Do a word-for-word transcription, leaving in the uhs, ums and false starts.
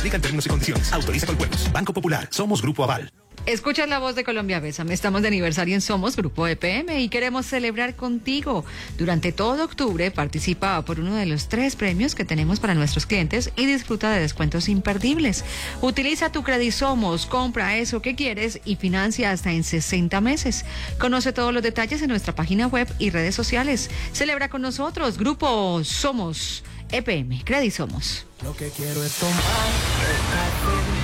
Aplican términos y condiciones. Autoriza con juegos. Banco Popular. Somos Grupo Aval. Escuchas la voz de Colombia Bésame. Estamos de aniversario en Somos Grupo E P M y queremos celebrar contigo. Durante todo octubre participa por uno de los tres premios que tenemos para nuestros clientes y disfruta de descuentos imperdibles. Utiliza tu Credisomos, compra eso que quieres y financia hasta en sesenta meses. Conoce todos los detalles en nuestra página web y redes sociales. Celebra con nosotros. Grupo Somos E P M. Credisomos. Lo que quiero es tomar.